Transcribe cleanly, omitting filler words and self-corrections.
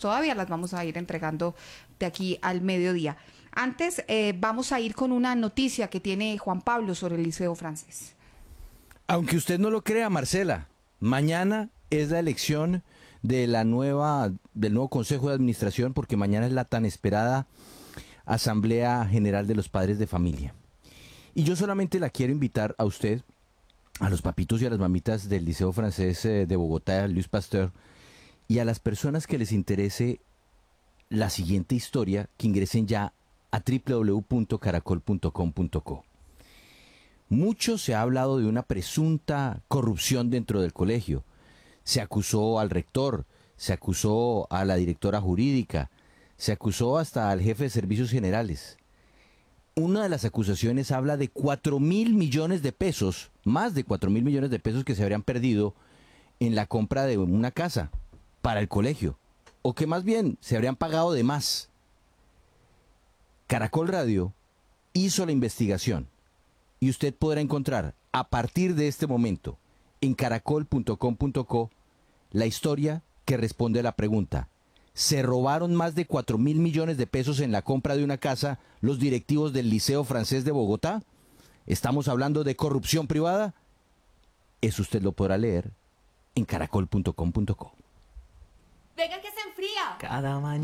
todavía las vamos a ir entregando de aquí al mediodía. Antes, vamos a ir con una noticia que tiene Juan Pablo sobre el Liceo Francés. Aunque usted no lo crea, Marcela, mañana es la elección del nuevo Consejo de Administración, porque mañana es la tan esperada Asamblea General de los Padres de Familia. Y yo solamente la quiero invitar a usted, a los papitos y a las mamitas del Liceo Francés de Bogotá, Louis Pasteur, y a las personas que les interese la siguiente historia, que ingresen ya a www.caracol.com.co. Mucho se ha hablado de una presunta corrupción dentro del colegio. Se acusó al rector, se acusó a la directora jurídica, se acusó hasta al jefe de servicios generales. Una de las acusaciones habla de 4.000 millones de pesos, más de 4.000 millones de pesos que se habrían perdido en la compra de una casa para el colegio, o que más bien se habrían pagado de más. Caracol Radio hizo la investigación y usted podrá encontrar a partir de este momento en caracol.com.co la historia que responde a la pregunta: ¿se robaron más de 4.000 millones de pesos en la compra de una casa los directivos del Liceo Francés de Bogotá? ¿Estamos hablando de corrupción privada? Eso usted lo podrá leer en caracol.com.co. Venga que se enfría. Cada mañana.